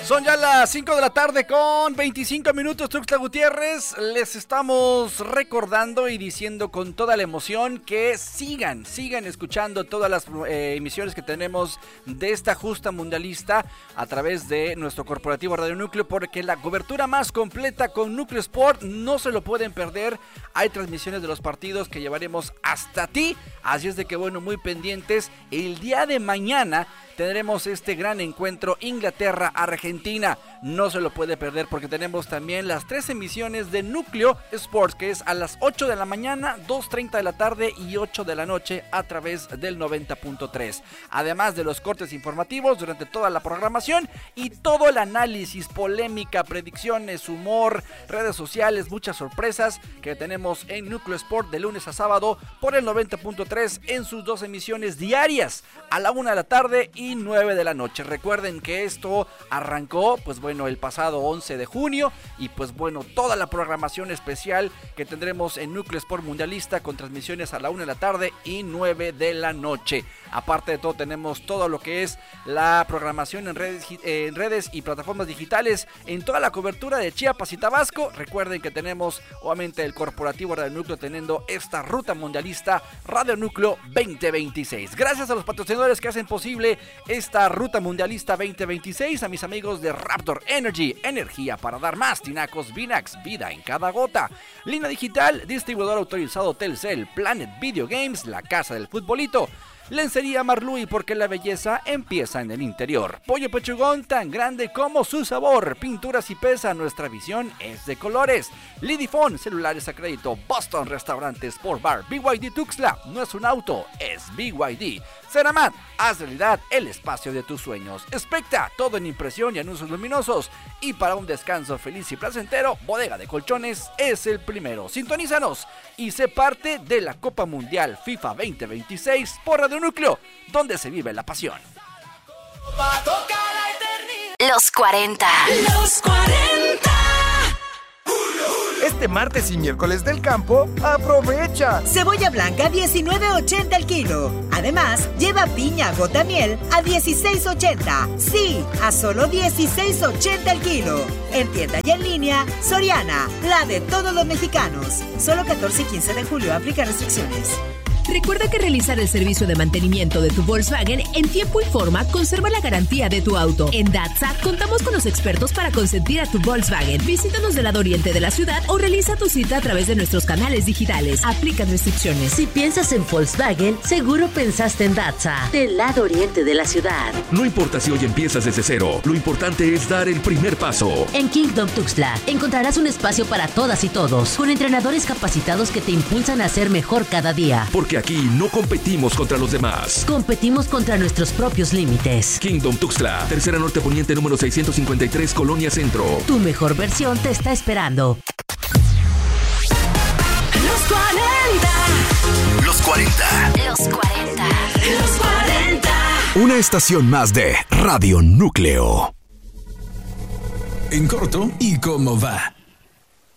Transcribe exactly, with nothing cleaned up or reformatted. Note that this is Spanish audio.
Son ya las cinco de la tarde con veinticinco minutos, Tuxtla Gutiérrez. Les estamos recordando y diciendo con toda la emoción que sigan, sigan escuchando todas las eh, emisiones que tenemos de esta justa mundialista a través de nuestro corporativo Radio Núcleo, porque la cobertura más completa con Núcleo Sport no se lo pueden perder. Hay transmisiones de los partidos que llevaremos hasta ti, así es de que bueno, muy pendientes. El día de mañana tendremos este gran encuentro Inglaterra-Argentina. No se lo puede perder porque tenemos también las tres emisiones de Núcleo Sports, que es a las ocho de la mañana, dos treinta de la tarde y ocho de la noche a través del noventa punto tres. Además de los cortes informativos durante toda la programación y todo el análisis, polémica, predicciones, humor, redes sociales, muchas sorpresas que tenemos en Núcleo Sport de lunes a sábado por el noventa punto tres en sus dos emisiones diarias a la una de la tarde y nueve de la noche. Recuerden que esto arrancó pues bueno el pasado once de junio y pues bueno toda la programación especial que tendremos en Núcleo Sport Mundialista con transmisiones a la una de la tarde y nueve de la noche. Aparte de todo tenemos todo lo que es la programación en redes, en redes y plataformas digitales en toda la cobertura de Chiapas y Tabasco. Recuerden que tenemos obviamente el corporativo Radio Núcleo teniendo esta ruta mundialista Radio Núcleo veinte veintiséis. Gracias a los patrocinadores que hacen posible esta ruta mundialista veinte veintiséis, a mis amigos de Raptor Energy, energía para dar más, Tinacos Vinax, vida en cada gota, Línea Digital, distribuidor autorizado Telcel, Planet Video Games, la casa del futbolito, Lencería Marlui, porque la belleza empieza en el interior. Pollo Pechugón, tan grande como su sabor. Pinturas y Pesa, nuestra visión es de colores. Lidifone, celulares a crédito. Boston Restaurante Sport Bar. B Y D Tuxtla, no es un auto, es B Y D. Ceramat, haz realidad el espacio de tus sueños. Specta, todo en impresión y anuncios luminosos. Y para un descanso feliz y placentero, Bodega de Colchones es el primero. Sintonízanos y sé parte de la Copa Mundial FIFA veinte veintiséis por Radio Núcleo, donde se vive la pasión. Los cuarenta. Los cuarenta. Este martes y miércoles del campo, aprovecha. Cebolla blanca diecinueve ochenta el kilo. Además, lleva piña gota miel a dieciséis ochenta. Sí, a solo dieciséis ochenta el kilo. En tienda y en línea, Soriana, la de todos los mexicanos. Solo catorce y quince de julio, aplica restricciones. Recuerda que realizar el servicio de mantenimiento de tu Volkswagen en tiempo y forma conserva la garantía de tu auto. En Datsa contamos con los expertos para consentir a tu Volkswagen. Visítanos del lado oriente de la ciudad o realiza tu cita a través de nuestros canales digitales. Aplican restricciones. Si piensas en Volkswagen, seguro pensaste en Datsa, del lado oriente de la ciudad. No importa si hoy empiezas desde cero, lo importante es dar el primer paso. En Kingdom Tuxtla encontrarás un espacio para todas y todos, con entrenadores capacitados que te impulsan a ser mejor cada día. Porque aquí no competimos contra los demás. Competimos contra nuestros propios límites. Kingdom Tuxtla, tercera norte poniente número seiscientos cincuenta y tres, Colonia Centro. Tu mejor versión te está esperando. Los cuarenta. Los cuarenta. Los cuarenta. Los cuarenta. Una estación más de Radio Núcleo. En corto, ¿y cómo va?